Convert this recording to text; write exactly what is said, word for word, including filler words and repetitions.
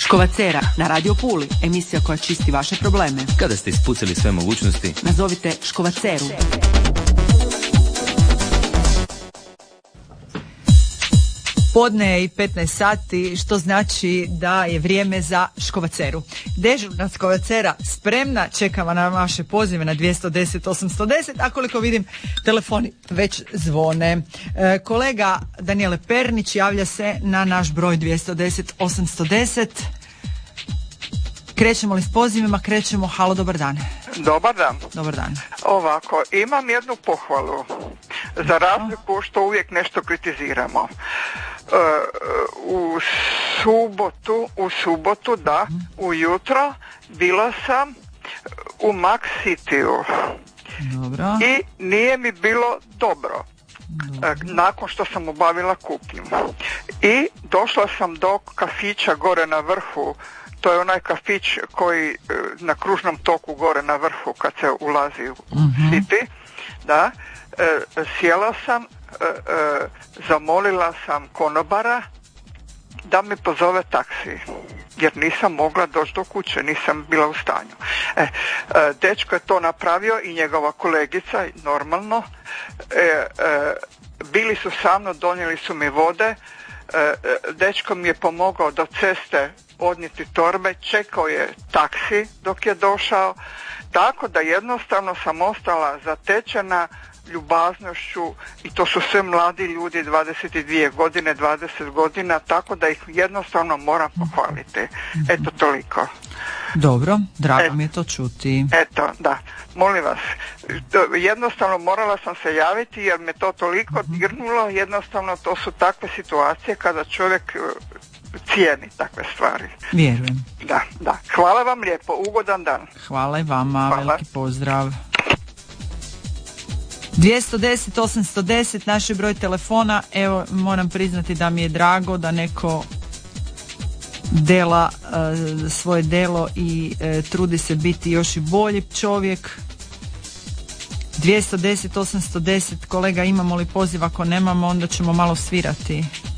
Škovacera na Radio Puli, emisija koja čisti vaše probleme. Kada ste ispucali sve mogućnosti, nazovite Škovaceru. Podne je i petnaest sati, što znači da je vrijeme za Škovaceru. Dežurna Škovacera spremna, čekamo na vaše pozive na dvjesto deset osamsto deset, a koliko vidim, telefoni već zvone. E, kolega Danijele Pernić javlja se na naš broj dvjesto deset osamsto deset. Krećemo li s pozivima? Krećemo. Halo, dobar dan. Dobar dan. Dobar dan. Ovako, imam jednu pohvalu, za razliku što uvijek nešto kritiziramo. Uh, u subotu, u subotu, da, ujutro bila sam u Max Cityu. Dobro. I nije mi bilo dobro. Dobro. Nakon što sam obavila kupnju. I došla sam do kafića gore na vrhu. To je onaj kafić koji na kružnom toku gore na vrhu kad se ulazi u uh-huh. City. Da. E, sjela sam, e, e, zamolila sam konobara da mi pozove taksi, jer nisam mogla doći do kuće, nisam bila u stanju. E, e, dečko je to napravio i njegova kolegica, normalno. E, e, bili su sa mnom, donijeli su mi vode. E, dečko mi je pomogao do ceste odnijeti torbe, čekao je taksi dok je došao, tako da jednostavno sam ostala zatečena ljubaznošću i to su sve mladi ljudi, dvadeset dvije godine, dvadeset godina, tako da ih jednostavno moram pohvaliti. Eto, toliko. Dobro, drago Et, mi je to čuti. Eto, da. Molim vas, jednostavno morala sam se javiti jer me to toliko dirnulo, jednostavno to su takve situacije kada čovjek cijeni takve stvari. Vjerujem. Da, da. Hvala vam lijepo, ugodan dan. Hvala i vama, Hvala. Veliki pozdrav. dvjesto deset osamsto deset, naš je broj telefona. Evo, moram priznati da mi je drago da neko dela uh, svoje delo i uh, trudi se biti još i bolji čovjek. dvjesto deset osamsto deset, kolega, imamo li poziv? Ako nemamo, onda ćemo malo svirati.